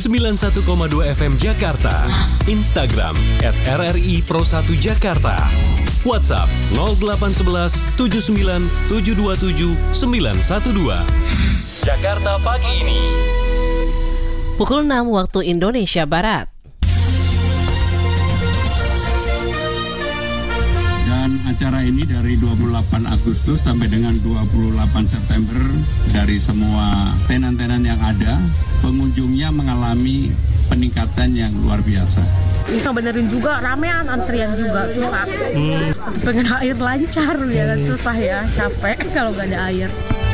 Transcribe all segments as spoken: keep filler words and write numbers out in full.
sembilan puluh satu koma dua F M Jakarta. Instagram at R R I Pro satu Jakarta. WhatsApp nol delapan satu satu tujuh sembilan tujuh dua tujuh sembilan satu dua. Jakarta pagi ini. Pukul enam waktu Indonesia Barat. Dan acara ini dari dua puluh delapan Agustus sampai dengan dua puluh delapan September, dari semua tenan-tenan yang ada, pengunjungnya mengalami peningkatan yang luar biasa. Bisa benerin juga, ramean antrian juga, susah. Hmm. Pengen air lancar, ya kan susah ya, capek kalau nggak ada air.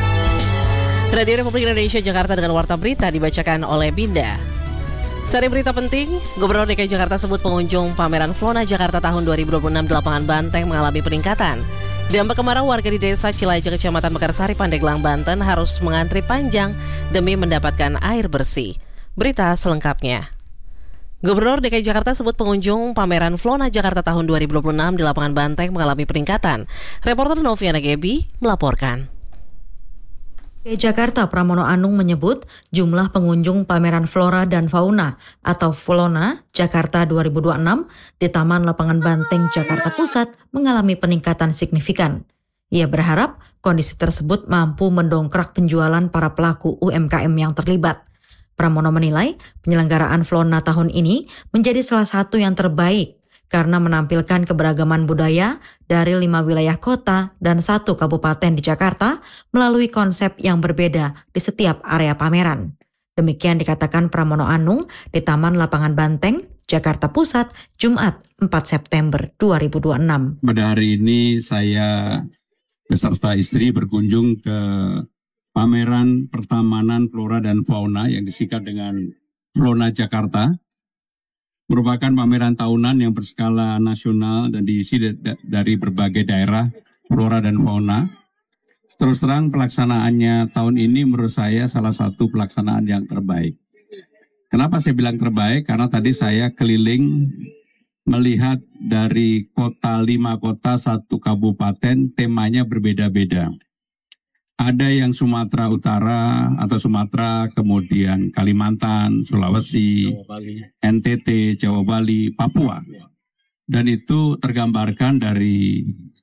Radio Republik Indonesia Jakarta dengan Warta Berita dibacakan oleh Binda. Seri berita penting, Gubernur D K I Jakarta sebut pengunjung pameran Flona Jakarta tahun dua ribu dua puluh enam di lapangan Banteng mengalami peningkatan. Dampak kemarau, warga di desa Cilaja, Kecamatan Mekarsari, Pandeglang, Banten harus mengantri panjang demi mendapatkan air bersih. Berita selengkapnya. Gubernur D K I Jakarta sebut pengunjung pameran Flona Jakarta tahun dua ribu dua puluh enam di lapangan Banteng mengalami peningkatan. Reporter Noviana Gebi melaporkan. D K I Jakarta Pramono Anung menyebut jumlah pengunjung pameran Flora dan Fauna atau Flona Jakarta dua ribu dua puluh enam di Taman Lapangan Banteng, Jakarta Pusat mengalami peningkatan signifikan. Ia berharap kondisi tersebut mampu mendongkrak penjualan para pelaku U M K M yang terlibat. Pramono menilai penyelenggaraan Flona tahun ini menjadi salah satu yang terbaik karena menampilkan keberagaman budaya dari lima wilayah kota dan satu kabupaten di Jakarta melalui konsep yang berbeda di setiap area pameran. Demikian dikatakan Pramono Anung di Taman Lapangan Banteng, Jakarta Pusat, Jumat empat September dua ribu dua puluh enam. Pada hari ini saya beserta istri berkunjung ke pameran pertamanan Flora dan Fauna yang disingkat dengan Flona Jakarta. Merupakan pameran tahunan yang berskala nasional dan diisi dari berbagai daerah flora dan fauna. Terus terang pelaksanaannya tahun ini menurut saya salah satu pelaksanaan yang terbaik. Kenapa saya bilang terbaik? Karena tadi saya keliling melihat dari kota, lima kota, satu kabupaten, temanya berbeda-beda. Ada yang Sumatera Utara atau Sumatera, kemudian Kalimantan, Sulawesi, N T T, Jawa Bali, Papua. Dan itu tergambarkan dari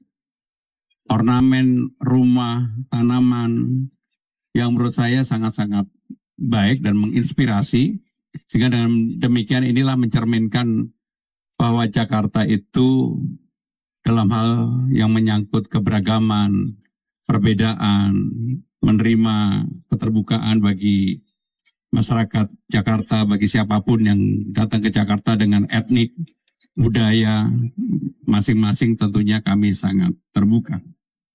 ornamen rumah, tanaman yang menurut saya sangat-sangat baik dan menginspirasi. Sehingga dengan demikian inilah mencerminkan bahwa Jakarta itu dalam hal yang menyangkut keberagaman, perbedaan, menerima keterbukaan bagi masyarakat Jakarta, bagi siapapun yang datang ke Jakarta dengan etnik, budaya masing-masing, tentunya kami sangat terbuka.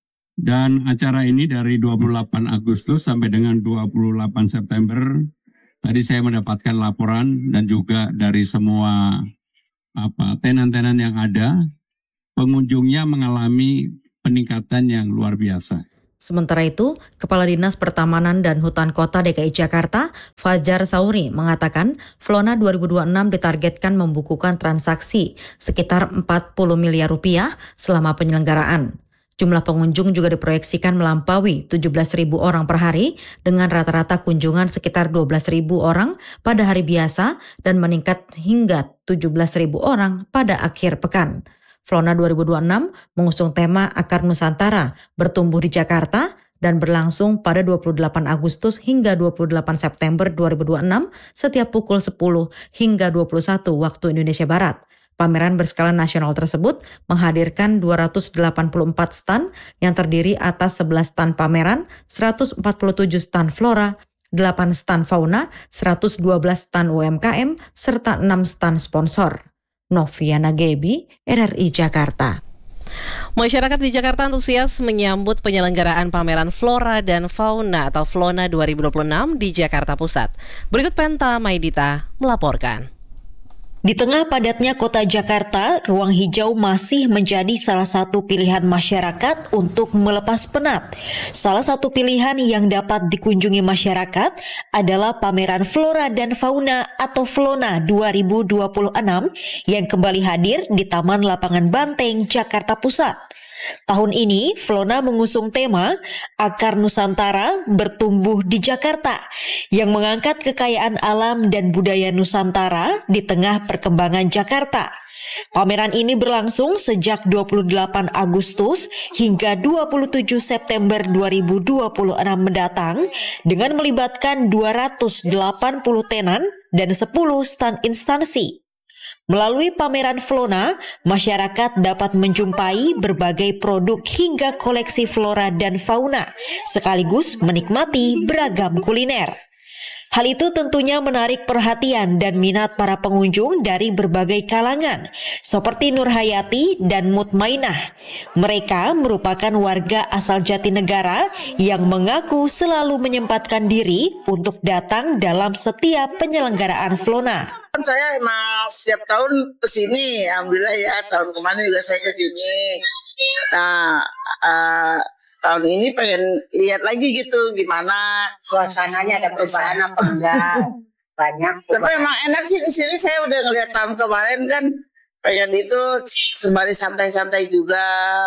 Dan acara ini dari dua puluh delapan Agustus sampai dengan dua puluh delapan September, tadi saya mendapatkan laporan dan juga dari semua apa tenan-tenan yang ada, pengunjungnya mengalami peningkatan yang luar biasa. Sementara itu, Kepala Dinas Pertamanan dan Hutan Kota D K I Jakarta, Fajar Sauri, mengatakan Flona dua ribu dua puluh enam ditargetkan membukukan transaksi sekitar empat puluh miliar rupiah selama penyelenggaraan. Jumlah pengunjung juga diproyeksikan melampaui tujuh belas ribu orang per hari dengan rata-rata kunjungan sekitar dua belas ribu orang pada hari biasa dan meningkat hingga tujuh belas ribu orang pada akhir pekan. Flona dua ribu dua puluh enam mengusung tema Akar Nusantara bertumbuh di Jakarta dan berlangsung pada dua puluh delapan Agustus hingga dua puluh delapan September dua ribu dua puluh enam setiap pukul sepuluh hingga dua puluh satu waktu Indonesia Barat. Pameran berskala nasional tersebut menghadirkan dua ratus delapan puluh empat stand yang terdiri atas sebelas stand pameran, seratus empat puluh tujuh stand flora, delapan stand fauna, seratus dua belas stand U M K M, serta enam stand sponsor. Noviana Gebi, R R I Jakarta. Masyarakat di Jakarta antusias menyambut penyelenggaraan pameran Flora dan Fauna atau Flona dua ribu dua puluh enam di Jakarta Pusat. Berikut Penta Maidita melaporkan. Di tengah padatnya kota Jakarta, ruang hijau masih menjadi salah satu pilihan masyarakat untuk melepas penat. Salah satu pilihan yang dapat dikunjungi masyarakat adalah pameran Flora dan Fauna atau Flona dua ribu dua puluh enam yang kembali hadir di Taman Lapangan Banteng, Jakarta Pusat. Tahun ini, Flona mengusung tema Akar Nusantara Bertumbuh di Jakarta yang mengangkat kekayaan alam dan budaya Nusantara di tengah perkembangan Jakarta. Pameran ini berlangsung sejak dua puluh delapan Agustus hingga dua puluh tujuh September dua ribu dua puluh enam mendatang dengan melibatkan dua ratus delapan puluh tenan dan sepuluh stand instansi. Melalui pameran Flona, masyarakat dapat menjumpai berbagai produk hingga koleksi flora dan fauna, sekaligus menikmati beragam kuliner. Hal itu tentunya menarik perhatian dan minat para pengunjung dari berbagai kalangan, seperti Nurhayati dan Mutmainah. Mereka merupakan warga asal Jatinegara yang mengaku selalu menyempatkan diri untuk datang dalam setiap penyelenggaraan Flona. Saya emang setiap tahun kesini, alhamdulillah ya, tahun kemarin juga saya kesini. Nah, uh, tahun ini pengen lihat lagi gitu gimana suasananya, ada perubahan apa enggak. Banyak perubahan. Tapi emang enak sih di sini, saya udah ngeliat tahun kemarin kan, pengen itu sembari santai-santai juga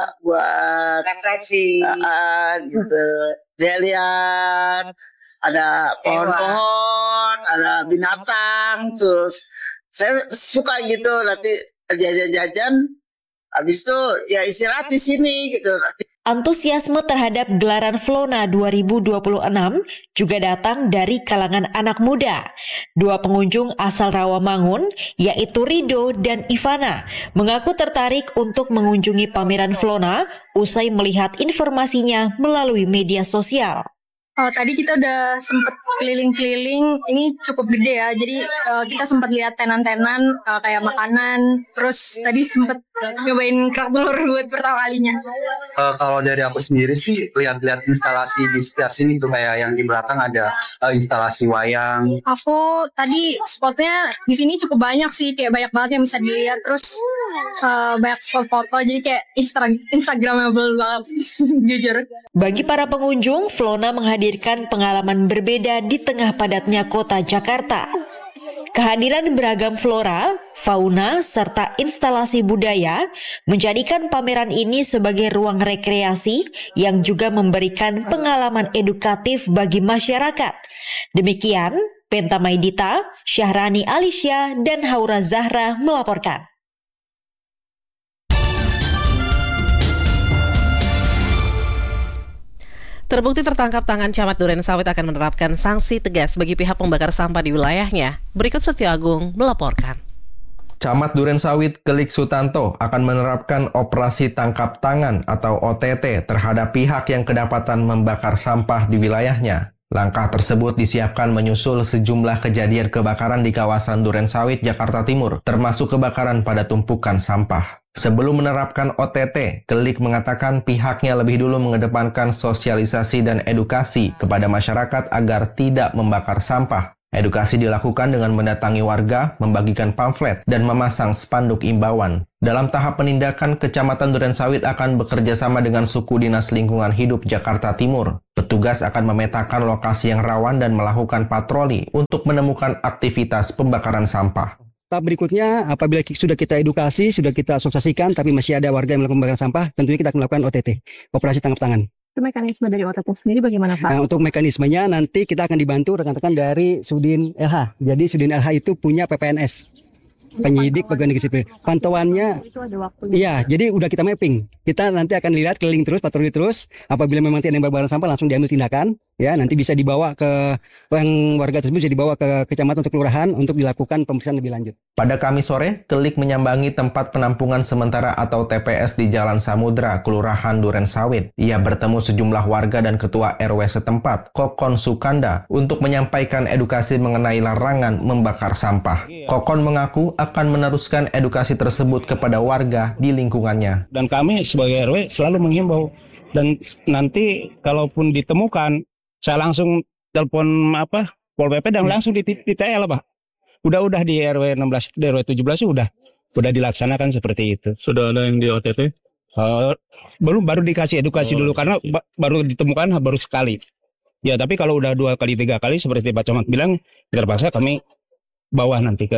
buat refreshing uh, uh, gitu. Dia lihat ada pohon-pohon, ada binatang, terus saya suka gitu, nanti jajan-jajan, habis itu ya istirahat di sini gitu. Antusiasme terhadap gelaran Flona dua ribu dua puluh enam juga datang dari kalangan anak muda. Dua pengunjung asal Rawamangun, yaitu Rido dan Ivana, mengaku tertarik untuk mengunjungi pameran Flona usai melihat informasinya melalui media sosial. Oh, tadi kita udah sempet keliling-keliling, ini cukup gede ya, jadi uh, kita sempat lihat tenan-tenan uh, kayak makanan, terus tadi sempet nyobain kerak telur buat pertama kalinya. Uh, kalau dari aku sendiri sih lihat-lihat instalasi di sekitar sini tuh, kayak yang di belakang ada uh, instalasi wayang. Aku tadi spotnya di sini cukup banyak sih, kayak banyak banget yang bisa dilihat, terus uh, banyak spot foto, jadi kayak Insta- Instagramable banget, jujur. Bagi para pengunjung, Flona menghadirkan pengalaman berbeda di tengah padatnya kota Jakarta. Kehadiran beragam flora, fauna, serta instalasi budaya menjadikan pameran ini sebagai ruang rekreasi yang juga memberikan pengalaman edukatif bagi masyarakat. Demikian, Penta Maidita, Syahrani Alisya, dan Haura Zahra melaporkan. Terbukti tertangkap tangan Camat Durensawit akan menerapkan sanksi tegas bagi pihak pembakar sampah di wilayahnya. Berikut Setio Agung melaporkan. Camat Durensawit Kelik Sutanto akan menerapkan operasi tangkap tangan atau O T T terhadap pihak yang kedapatan membakar sampah di wilayahnya. Langkah tersebut disiapkan menyusul sejumlah kejadian kebakaran di kawasan Durensawit, Jakarta Timur, termasuk kebakaran pada tumpukan sampah. Sebelum menerapkan O T T, Kelik mengatakan pihaknya lebih dulu mengedepankan sosialisasi dan edukasi kepada masyarakat agar tidak membakar sampah. Edukasi dilakukan dengan mendatangi warga, membagikan pamflet, dan memasang spanduk imbauan. Dalam tahap penindakan, Kecamatan Durensawit akan bekerja sama dengan Suku Dinas Lingkungan Hidup Jakarta Timur. Petugas akan memetakan lokasi yang rawan dan melakukan patroli untuk menemukan aktivitas pembakaran sampah. Tahap berikutnya, apabila sudah kita edukasi, sudah kita sosialisasikan, tapi masih ada warga yang melakukan pembakaran sampah, tentunya kita akan melakukan O T T, operasi tangkap tangan. Itu mekanisme dari O T T sendiri bagaimana, Pak? Nah, untuk mekanismenya nanti kita akan dibantu rekan-rekan dari Sudin L H. Jadi Sudin L H itu punya P P N S, penyidik pegawai negeri sipil. Pantauannya, iya, jadi udah kita mapping. Kita nanti akan lihat keliling terus, patroli terus. Apabila memang tidak ada pembakaran sampah, langsung diambil tindakan. Ya, nanti bisa dibawa ke yang warga tersebut bisa dibawa ke kecamatan atau kelurahan untuk dilakukan pemeriksaan lebih lanjut. Pada Kamis sore, Kelik menyambangi tempat penampungan sementara atau T P S di Jalan Samudra, Kelurahan Durensawit. Ia bertemu sejumlah warga dan ketua R W setempat, Kokon Sukanda, untuk menyampaikan edukasi mengenai larangan membakar sampah. Kokon mengaku akan meneruskan edukasi tersebut kepada warga di lingkungannya. Dan kami sebagai R W selalu menghimbau, dan nanti kalaupun ditemukan, saya langsung telepon apa Pol P P dan langsung di T L, Pak. Udah-udah di R W enam belas, di R W tujuh belas udah udah dilaksanakan seperti itu. Sudah ada yang di O T T? Uh, belum, baru dikasih edukasi oh. dulu karena ba- baru ditemukan baru sekali. Ya, tapi kalau udah dua kali tiga kali seperti Pak Camat bilang, terpaksa kami bawa nanti ke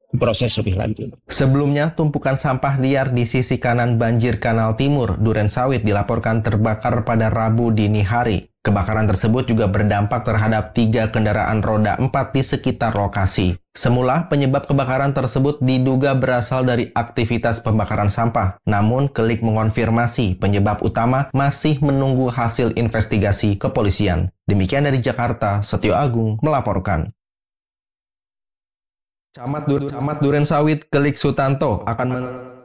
proses lebih lanjut. Sebelumnya, tumpukan sampah liar di sisi kanan banjir Kanal Timur, Durensawit dilaporkan terbakar pada Rabu dini hari. Kebakaran tersebut juga berdampak terhadap tiga kendaraan roda empat di sekitar lokasi. Semula, penyebab kebakaran tersebut diduga berasal dari aktivitas pembakaran sampah. Namun, Kelik mengonfirmasi penyebab utama masih menunggu hasil investigasi kepolisian. Demikian dari Jakarta, Setio Agung melaporkan. Camat, Dur Camat Durensawit Kelik Sutanto akan men